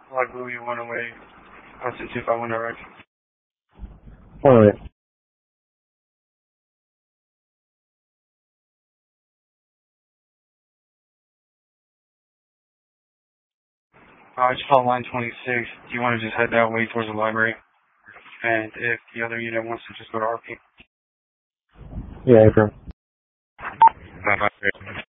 Like Louis 108, Austin 251 direct. Alright. I just called line 26. Do you want to just head that way towards the library? And if the other unit wants to just go to RP. Yeah, bro. Bye-bye.